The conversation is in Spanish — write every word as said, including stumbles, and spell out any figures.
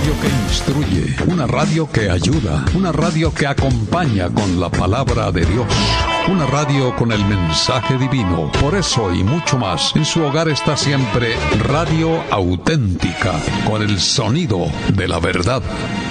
radio que instruye, una radio que ayuda, una radio que acompaña con la palabra de Dios, una radio con el mensaje divino. Por eso y mucho más, en su hogar está siempre Radio Auténtica, con el sonido de la verdad.